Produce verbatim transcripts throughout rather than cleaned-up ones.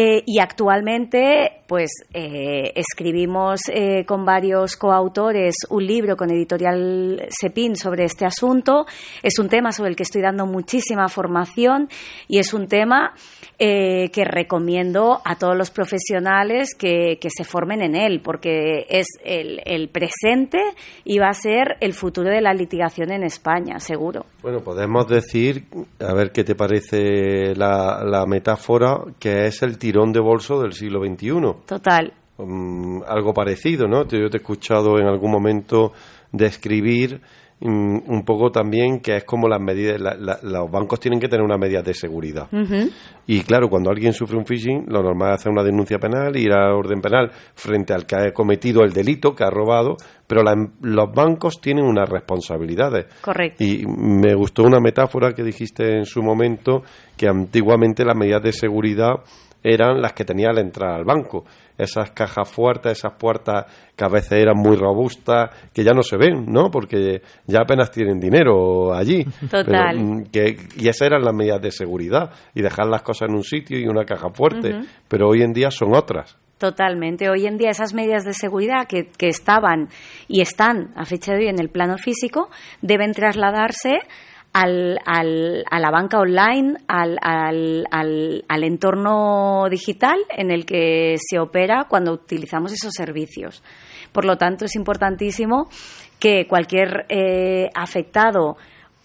Eh, y actualmente, pues, eh, escribimos eh, con varios coautores un libro con Editorial Sepin sobre este asunto. Es un tema sobre el que estoy dando muchísima formación y es un tema eh, que recomiendo a todos los profesionales que, que se formen en él, porque es el, el presente y va a ser el futuro de la litigación en España, seguro. Bueno, podemos decir, a ver qué te parece la, la metáfora, que es el tirón de bolso del siglo veintiuno. Total. Um, algo parecido, ¿no? Yo te he escuchado en algún momento describir um, un poco también que es como las medidas, la, la, los bancos tienen que tener unas medidas de seguridad. Uh-huh. Y claro, cuando alguien sufre un phishing, lo normal es hacer una denuncia penal, ir a orden penal frente al que ha cometido el delito, que ha robado, pero la, los bancos tienen unas responsabilidades. Correcto. Y me gustó una metáfora que dijiste en su momento, que antiguamente las medidas de seguridad eran las que tenía al entrar al banco. Esas cajas fuertes, esas puertas que a veces eran muy robustas, que ya no se ven, ¿no? Porque ya apenas tienen dinero allí. Total. Pero, que, y esas eran las medidas de seguridad, y dejar las cosas en un sitio y una caja fuerte. Uh-huh. Pero hoy en día son otras. Totalmente. Hoy en día esas medidas de seguridad que, que estaban y están a fecha de hoy en el plano físico deben trasladarse Al, al, a la banca online, al, al, al, al entorno digital en el que se opera cuando utilizamos esos servicios. Por lo tanto, es importantísimo que cualquier eh, afectado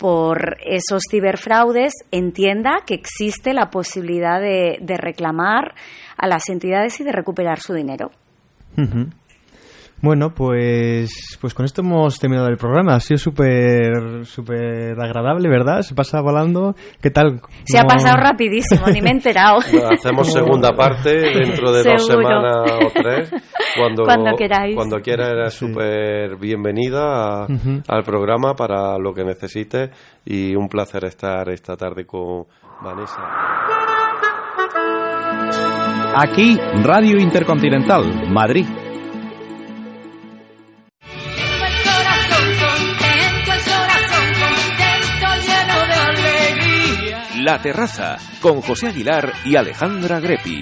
por esos ciberfraudes entienda que existe la posibilidad de, de reclamar a las entidades y de recuperar su dinero. Uh-huh. Bueno, pues pues con esto hemos terminado el programa. Ha sido súper súper agradable, ¿verdad? Se pasa volando. ¿Qué tal? Se ¿Cómo... ha pasado rapidísimo, ni me he enterado. Hacemos segunda parte dentro de dos semanas o tres. Cuando, cuando queráis. Cuando quieras, eres súper bienvenida a, uh-huh. al programa para lo que necesites. Y un placer estar esta tarde con Vanessa. Aquí, Radio Intercontinental, Madrid. La Terraza, con José Aguilar y Alejandra Grepi.